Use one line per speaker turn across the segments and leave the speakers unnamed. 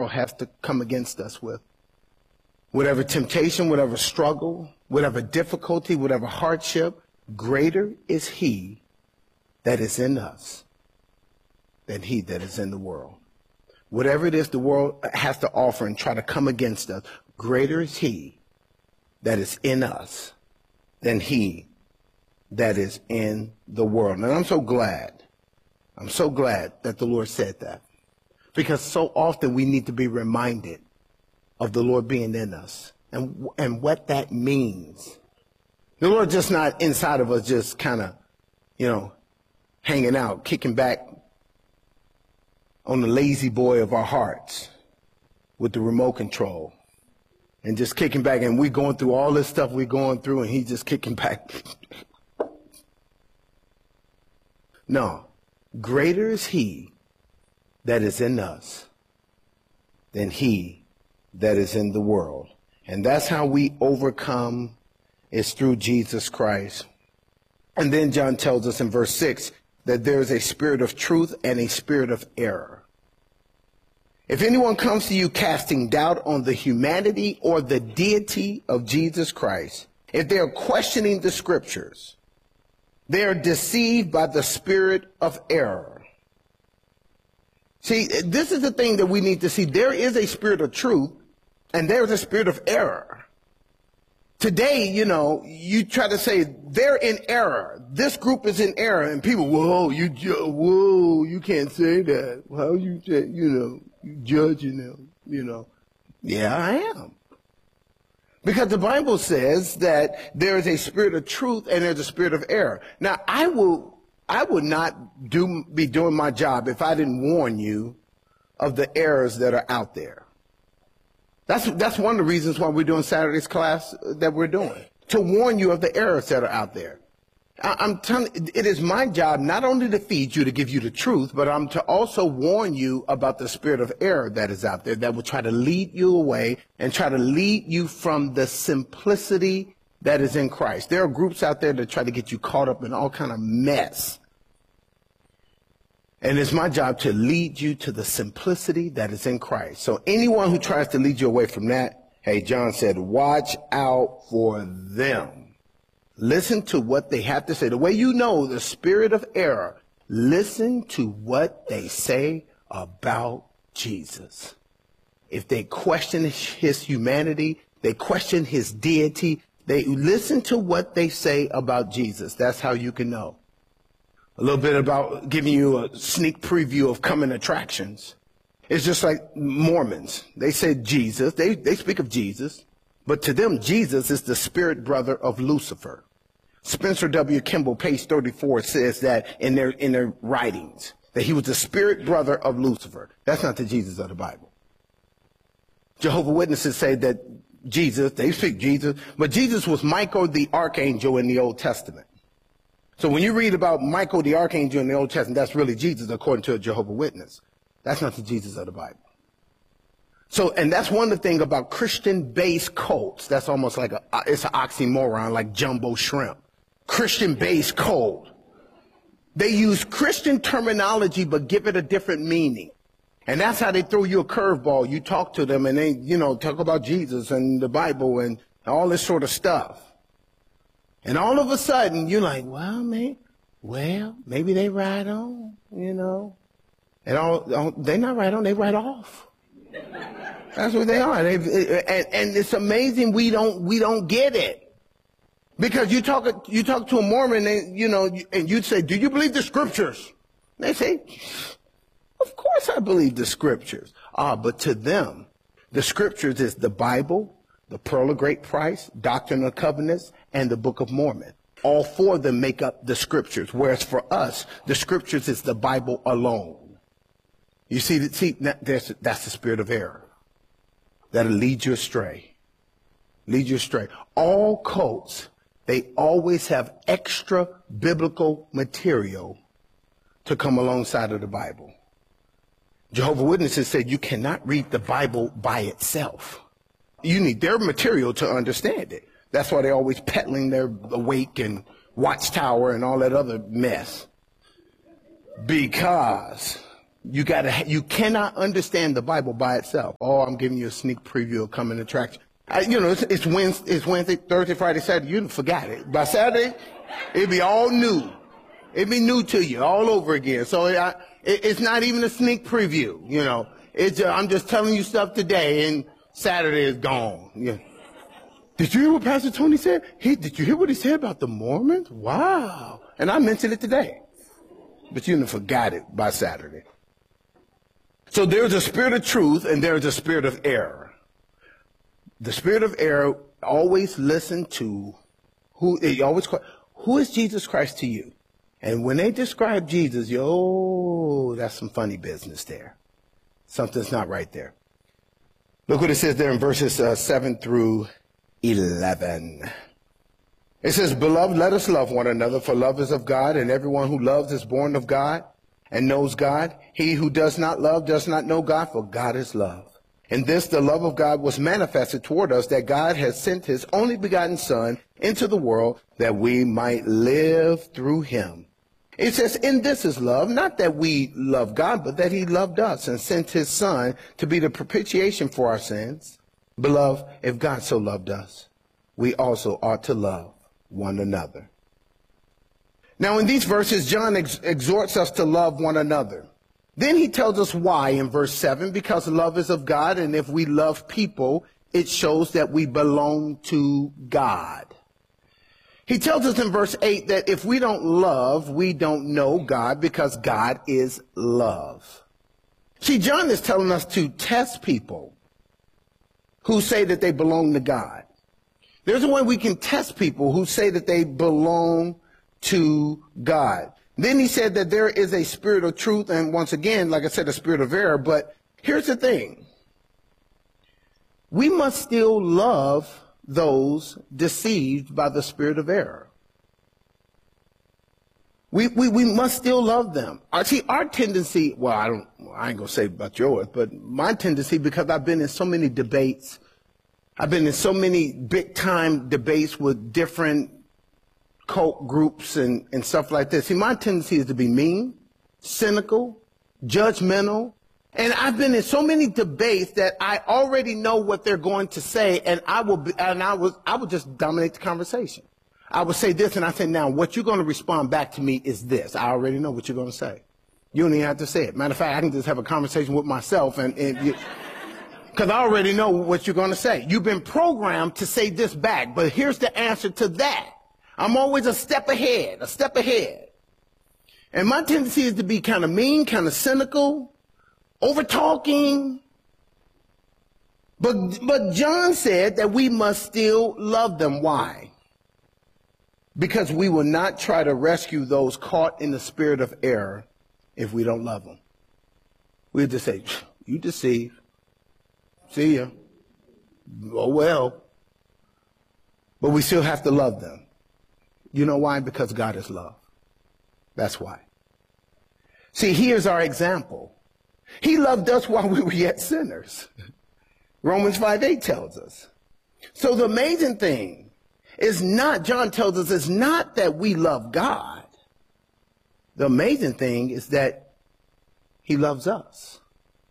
world has to come against us with. Whatever temptation, whatever struggle, whatever difficulty, whatever hardship, greater is he that is in us than he that is in the world. Whatever it is the world has to offer and try to come against us, greater is he that is in us than he that is in the world. And I'm so glad that the Lord said that. Because so often we need to be reminded of the Lord being in us and what that means. The Lord just not inside of us just kind of, hanging out, kicking back on the lazy boy of our hearts with the remote control and just kicking back, and we're going through all this stuff we're going through and he's just kicking back. No, greater is he that is in us than he that is in the world. And that's how we overcome, is through Jesus Christ. And then John tells us in verse 6 that there is a spirit of truth and a spirit of error. If anyone comes to you casting doubt on the humanity or the deity of Jesus Christ, if they are questioning the scriptures, they are deceived by the spirit of error. See, this is the thing that we need to see. There is a spirit of truth and there is a spirit of error. Today, you try to say they're in error. This group is in error, and people, whoa, you can't say that. How you say, you judging them, Yeah, I am. Because the Bible says that there is a spirit of truth and there's a spirit of error. Now, I would not be doing my job if I didn't warn you of the errors that are out there. That's one of the reasons why we're doing Saturday's class that we're doing, to warn you of the errors that are out there. I'm telling you, it is my job not only to feed you, to give you the truth, but I'm to also warn you about the spirit of error that is out there that will try to lead you away and try to lead you from the simplicity that is in Christ. There are groups out there that try to get you caught up in all kind of mess. And it's my job to lead you to the simplicity that is in Christ. So anyone who tries to lead you away from that, hey, John said, watch out for them. Listen to what they have to say. The way you know the spirit of error, listen to what they say about Jesus. If they question his humanity, they question his deity, they listen to what they say about Jesus. That's how you can know. A little bit about giving you a sneak preview of coming attractions. It's just like Mormons. They say Jesus. They speak of Jesus. But to them, Jesus is the spirit brother of Lucifer. Spencer W. Kimball, page 34, says that in their writings, that he was the spirit brother of Lucifer. That's not the Jesus of the Bible. Jehovah's Witnesses say that Jesus, they speak Jesus, but Jesus was Michael the archangel in the Old Testament. So when you read about Michael the archangel in the Old Testament, that's really Jesus according to a Jehovah's Witness. That's not the Jesus of the Bible. So, and that's one of the things about Christian-based cults. That's almost like it's an oxymoron, like jumbo shrimp. Christian-based cult. They use Christian terminology, but give it a different meaning. And that's how they throw you a curveball. You talk to them and they, talk about Jesus and the Bible and all this sort of stuff. And all of a sudden, you're like, well, maybe they ride on, And they're not right on, they ride off. That's what they are. And it's amazing we don't get it. Because you talk to a Mormon, and you'd say, do you believe the scriptures? And they say, of course I believe the scriptures. But to them, the scriptures is the Bible, the Pearl of Great Price, Doctrine and Covenants, and the Book of Mormon. All four of them make up the scriptures, whereas for us, the scriptures is the Bible alone. You see, that's the spirit of error that'll lead you astray. Lead you astray. All cults, they always have extra biblical material to come alongside of the Bible. Jehovah's Witnesses said you cannot read the Bible by itself. You need their material to understand it. That's why they're always peddling their Awake and Watchtower and all that other mess. Because You cannot understand the Bible by itself. Oh, I'm giving you a sneak preview of coming attraction. It's Wednesday, Thursday, Friday, Saturday. You forgot it. By Saturday, it'd be all new. It'd be new to you all over again. So it's not even a sneak preview. I'm just telling you stuff today, and Saturday is gone. Yeah. Did you hear what Pastor Tony said? Did you hear what he said about the Mormons? Wow. And I mentioned it today. But you forgot it by Saturday. So there's a spirit of truth and there's a spirit of error. The spirit of error always listen to who is Jesus Christ to you? And when they describe Jesus, that's some funny business there. Something's not right there. Look what it says there in verses 7 through 11. It says, "Beloved, let us love one another, for love is of God, and everyone who loves is born of God and knows God. He who does not love does not know God, for God is love. In this, the love of God was manifested toward us, that God has sent his only begotten Son into the world that we might live through him." It says, in this is love, not that we love God, but that he loved us and sent his Son to be the propitiation for our sins. Beloved, if God so loved us, we also ought to love one another. Now, in these verses, John exhorts us to love one another. Then he tells us why in verse 7, because love is of God, and if we love people, it shows that we belong to God. He tells us in verse 8 that if we don't love, we don't know God, because God is love. See, John is telling us to test people who say that they belong to God. There's a way we can test people who say that they belong to God. Then he said that there is a spirit of truth, and once again, like I said, a spirit of error. But here's the thing. We must still love those deceived by the spirit of error. We must still love them. See, our tendency, I ain't going to say about yours, but my tendency, because I've been in so many debates, I've been in so many big-time debates with different cult groups and stuff like this. See, my tendency is to be mean, cynical, judgmental, and I've been in so many debates that I already know what they're going to say, and I would just dominate the conversation. I would say this, and I say, now, what you're going to respond back to me is this. I already know what you're going to say. You don't even have to say it. Matter of fact, I can just have a conversation with myself, because I already know what you're going to say. You've been programmed to say this back, but here's the answer to that. I'm always a step ahead. And my tendency is to be kind of mean, kind of cynical, over-talking. But John said that we must still love them. Why? Because we will not try to rescue those caught in the spirit of error if we don't love them. We'll just say, you deceive. See ya. Oh, well. But we still have to love them. You know why? Because God is love. That's why. See, here's our example. He loved us while we were yet sinners. Romans 5:8 tells us. So the amazing thing is not, John tells us, it's not that we love God. The amazing thing is that he loves us.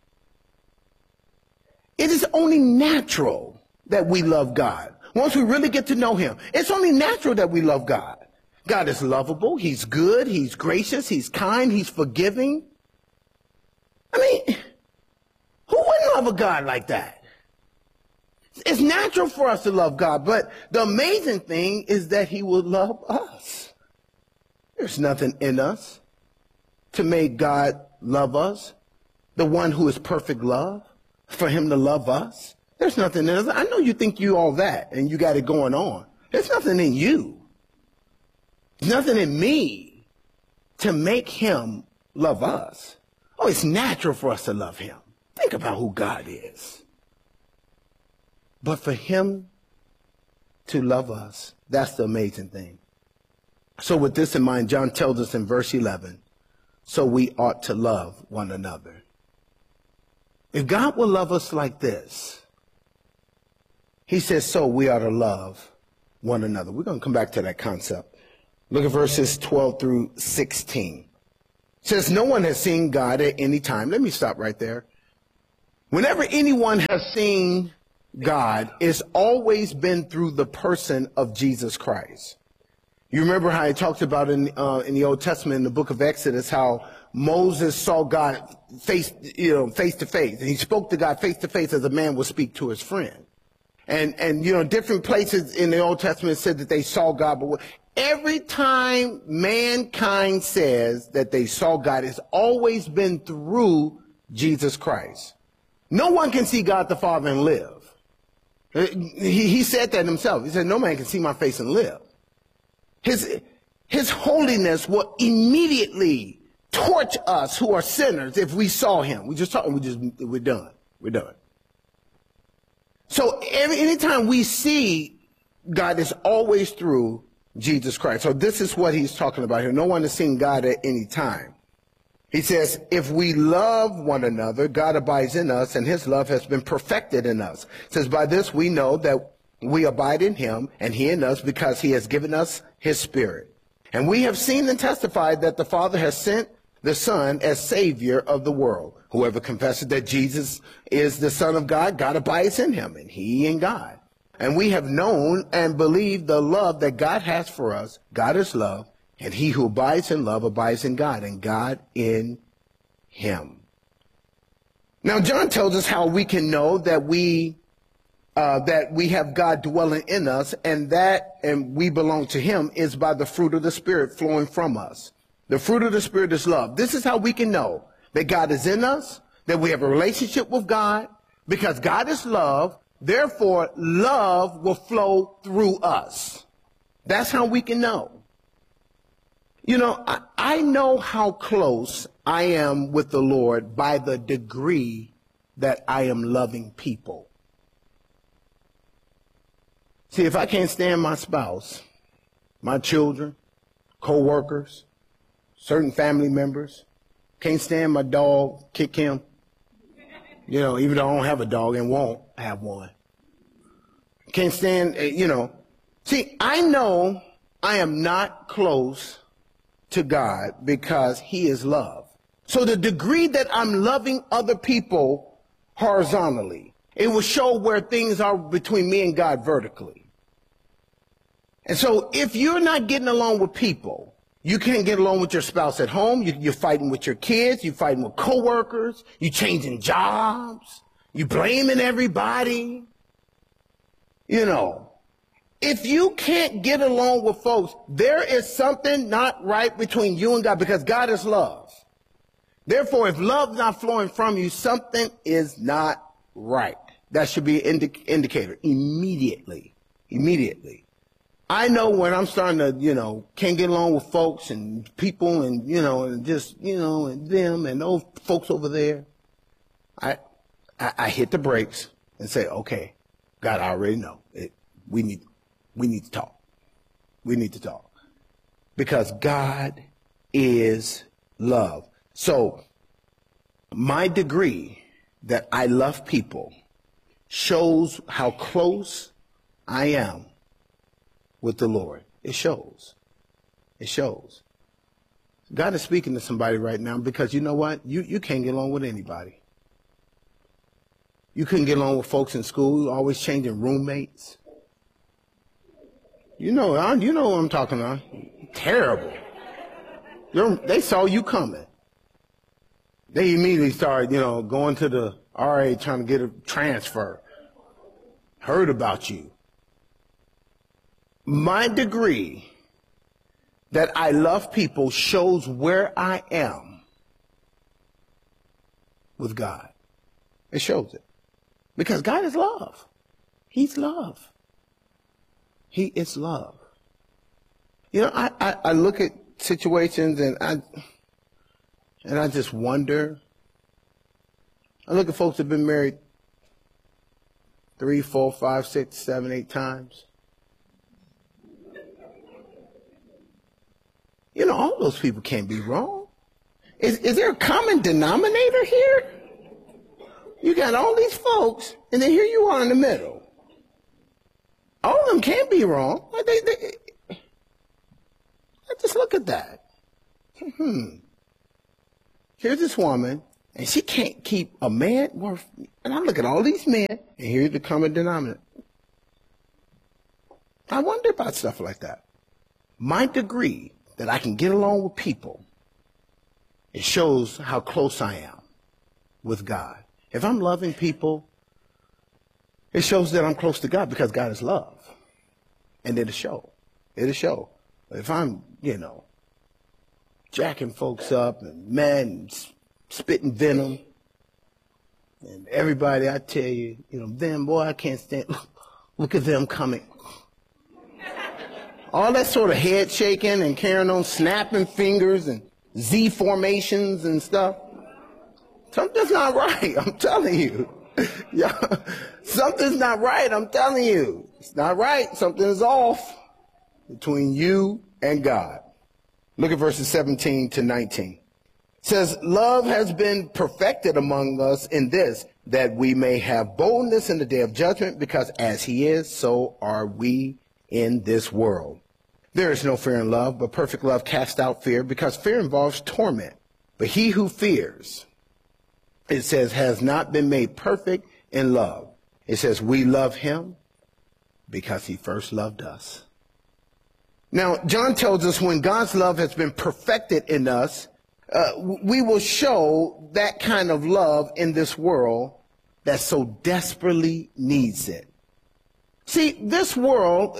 It is only natural that we love God. Once we really get to know him, it's only natural that we love God. God is lovable. He's good. He's gracious. He's kind. He's forgiving. I mean, who wouldn't love a God like that? It's natural for us to love God, but the amazing thing is that he will love us. There's nothing in us to make God love us, the one who is perfect love, for him to love us. There's nothing in us. I know you think you all that and you got it going on. There's nothing in you. There's nothing in me to make him love us. Oh, it's natural for us to love him. Think about who God is. But for him to love us, that's the amazing thing. So with this in mind, John tells us in verse 11, so we ought to love one another. If God will love us like this, he says, so we ought to love one another. We're going to come back to that concept. Look at verses 12 through 16. says no one has seen God at any time. Let me stop right there. Whenever anyone has seen God, it's always been through the person of Jesus Christ. You remember how it talks about in the Old Testament, in the book of Exodus, how Moses saw God face to face, and he spoke to God face to face as a man would speak to his friend. And different places in the Old Testament said that they saw God, but every time mankind says that they saw God, it's always been through Jesus Christ. No one can see God the Father and live. He said that himself. He said, no man can see my face and live. His holiness will immediately torch us who are sinners if we saw him. We're done. We're done. So anytime we see God, it's always through Jesus Christ. So this is what he's talking about here. No one has seen God at any time. He says, if we love one another, God abides in us, and his love has been perfected in us. It says, by this we know that we abide in him, and he in us, because he has given us his Spirit. And we have seen and testified that the Father has sent the Son as Savior of the world. Whoever confesses that Jesus is the Son of God, God abides in him, and he in God. And we have known and believed the love that God has for us. God is love, and he who abides in love abides in God, and God in him. Now, John tells us how we can know that we have God dwelling in us, and we belong to him, is by the fruit of the Spirit flowing from us. The fruit of the Spirit is love. This is how we can know that God is in us, that we have a relationship with God, because God is love. Therefore, love will flow through us. That's how we can know. I know how close I am with the Lord by the degree that I am loving people. See, if I can't stand my spouse, my children, co-workers, certain family members, can't stand my dog, kick him, even though I don't have a dog and won't have one. Can't stand, See, I know I am not close to God because he is love. So the degree that I'm loving other people horizontally, it will show where things are between me and God vertically. And so if you're not getting along with people, you can't get along with your spouse at home, you're fighting with your kids, you're fighting with coworkers, you're changing jobs, you're blaming everybody. If you can't get along with folks, there is something not right between you and God, because God is love. Therefore, if love is not flowing from you, something is not right. That should be an indicator immediately. Immediately. I know when I'm starting to, can't get along with folks and people and, and just, and them and those folks over there. I hit the brakes and say, okay, God, I already know it. We need to talk. We need to talk. Because God is love. So my degree that I love people shows how close I am with the Lord. It shows. It shows. God is speaking to somebody right now, because you know what? You can't get along with anybody. You couldn't get along with folks in school, always changing roommates. You know what I'm talking about. Terrible. They saw you coming. They immediately started, going to the RA trying to get a transfer. Heard about you. My degree that I love people shows where I am with God. It shows it. Because God is love. He's love. He is love. I look at situations and I just wonder. I look at folks that have been married 3, 4, 5, 6, 7, 8 times. All those people can't be wrong. Is there a common denominator here? You got all these folks, and then here you are in the middle. All of them can't be wrong. Just look at that. Here's this woman, and she can't keep a man worth. And I look at all these men, and here's the common denominator. I wonder about stuff like that. My degree that I can get along with people, it shows how close I am with God. If I'm loving people, it shows that I'm close to God because God is love. And it'll show. It'll show. If I'm, jacking folks up and mad and spitting venom, and everybody, I tell you, them, boy, I can't stand, look at them coming. All that sort of head shaking and carrying on, snapping fingers and Z formations and stuff. Something's not right, I'm telling you. Something's not right, I'm telling you. It's not right. Something is off between you and God. Look at verses 17 to 19. It says, love has been perfected among us in this, that we may have boldness in the day of judgment, because as he is, so are we in this world. There is no fear in love, but perfect love casts out fear, because fear involves torment. But he who fears, it says, has not been made perfect in love. It says, we love him because he first loved us. Now, John tells us when God's love has been perfected in us, we will show that kind of love in this world that so desperately needs it. See, this world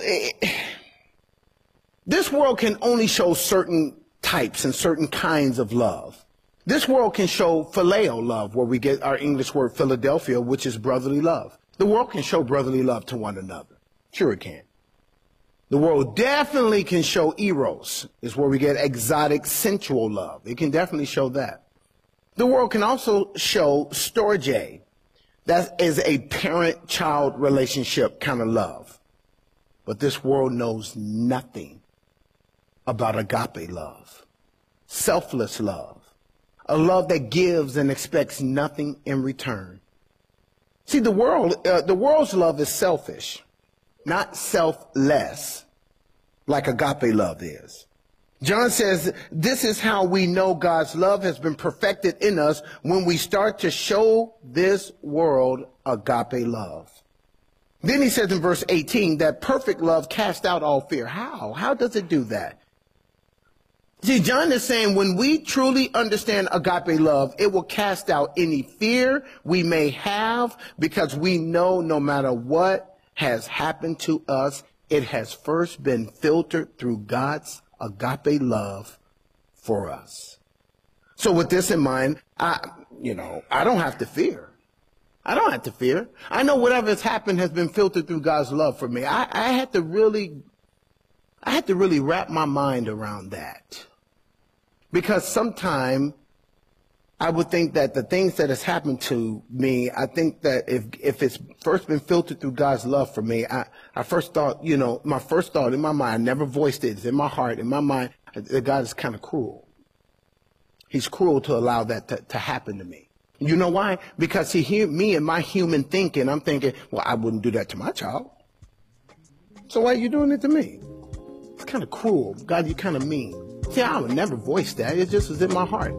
can only show certain types and certain kinds of love. This world can show phileo love, where we get our English word Philadelphia, which is brotherly love. The world can show brotherly love to one another. Sure it can. The world definitely can show eros, is where we get exotic, sensual love. It can definitely show that. The world can also show storge. That is a parent-child relationship kind of love. But this world knows nothing about agape love, selfless love, a love that gives and expects nothing in return. See, the world's love is selfish, not selfless, like agape love is. John says this is how we know God's love has been perfected in us, when we start to show this world agape love. Then he says in verse 18 that perfect love casts out all fear. How? How does it do that? See, John is saying when we truly understand agape love, it will cast out any fear we may have, because we know no matter what has happened to us, it has first been filtered through God's agape love for us. So with this in mind, I don't have to fear. I don't have to fear. I know whatever has happened has been filtered through God's love for me. I had to really wrap my mind around that. Because sometimes I would think that the things that has happened to me, I think that if it's first been filtered through God's love for me, I first thought, my first thought in my mind, I never voiced it, it's in my heart, in my mind, that God is kind of cruel. He's cruel to allow that to happen to me. You know why? Because me and my human thinking, I'm thinking, well, I wouldn't do that to my child. So why are you doing it to me? It's kind of cruel. God, you're kind of mean. See, I would never voice that. It just was in my heart.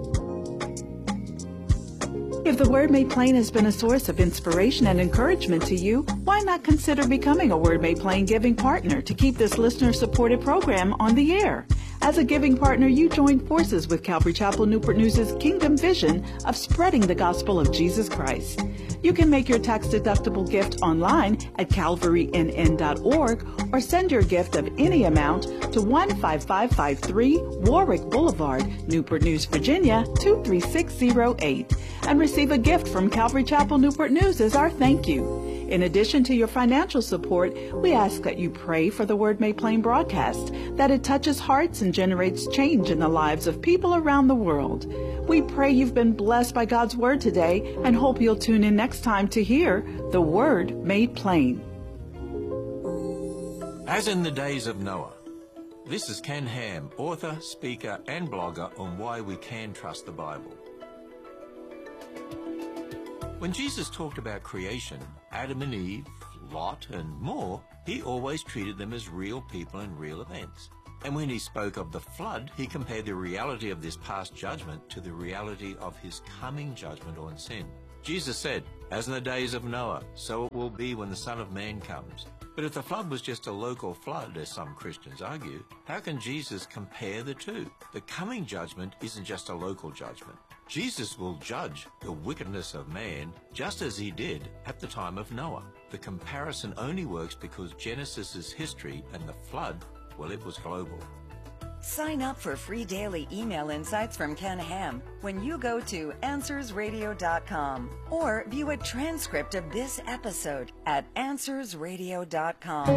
If the Word Made Plain has been a source of inspiration and encouragement to you, why not consider becoming a Word Made Plain giving partner to keep this listener-supported program on the air? As a giving partner, you join forces with Calvary Chapel Newport News' Kingdom Vision of spreading the gospel of Jesus Christ. You can make your tax-deductible gift online at calvarynn.org or send your gift of any amount to 15553 Warwick Boulevard, Newport News, Virginia 23608, and receive a gift from Calvary Chapel Newport News as our thank you. In addition to your financial support, we ask that you pray for the Word Made Plain broadcast, that it touches hearts and generates change in the lives of people around the world. We pray you've been blessed by God's Word today and hope you'll tune in next time to hear the Word Made Plain.
As in the days of Noah. This is Ken Ham, author, speaker and blogger on why we can trust the Bible. When Jesus talked about creation, Adam and Eve, Lot and more, he always treated them as real people and real events. And when he spoke of the flood, he compared the reality of this past judgment to the reality of his coming judgment on sin. Jesus said, "As in the days of Noah, so it will be when the Son of Man comes." But if the flood was just a local flood, as some Christians argue, how can Jesus compare the two? The coming judgment isn't just a local judgment. Jesus will judge the wickedness of man just as he did at the time of Noah. The comparison only works because Genesis is history and the flood, well, it was global.
Sign up for free daily email insights from Ken Ham when you go to AnswersRadio.com or view a transcript of this episode at AnswersRadio.com.